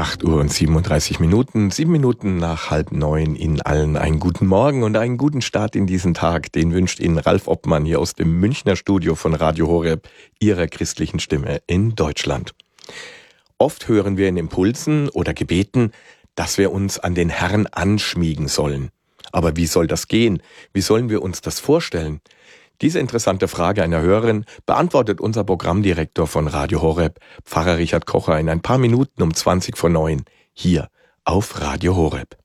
8 Uhr und 37 Minuten, 7 Minuten nach 8:30. Ihnen allen einen guten Morgen und einen guten Start in diesen Tag. Den wünscht Ihnen Ralf Obmann hier aus dem Münchner Studio von Radio Horeb, Ihrer christlichen Stimme in Deutschland. Oft hören wir in Impulsen oder Gebeten, dass wir uns an den Herrn anschmiegen sollen. Aber wie soll das gehen? Wie sollen wir uns das vorstellen? Diese interessante Frage einer Hörerin beantwortet unser Programmdirektor von Radio Horeb, Pfarrer Richard Kocher, in ein paar Minuten um 8:20 hier auf Radio Horeb.